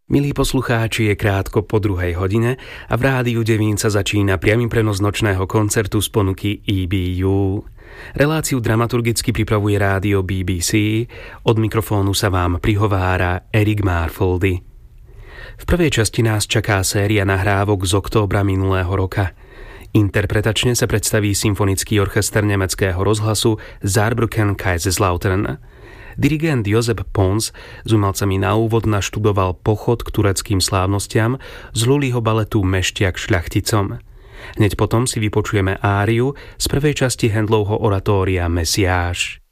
Milí poslucháči, je krátko po 2:00 a v Rádiu Devín sa začína priamy prenos nočného koncertu z ponuky EBU. Reláciu dramaturgicky pripravuje rádio BBC, od mikrofónu sa vám prihovára Erik Marfoldy. V prvej časti nás čaká séria nahrávok z októbra minulého roka. Interpretačne sa predstaví symfonický orchester nemeckého rozhlasu Saarbrücken Kaiserslautern. Dirigent Josep Pons s umelcami na úvod naštudoval pochod k tureckým slávnostiam z Lullyho baletu Mešťak šľachticom. Hneď potom si vypočujeme áriu z prvej časti Handlovho oratória Mesiáš.